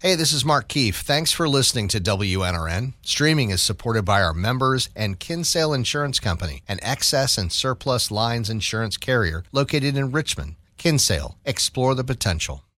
Hey, this is Mark Keefe. Thanks for listening to WNRN. Streaming is supported by our members and Kinsale Insurance Company, an excess and surplus lines insurance carrier located in Richmond. Kinsale, explore the potential.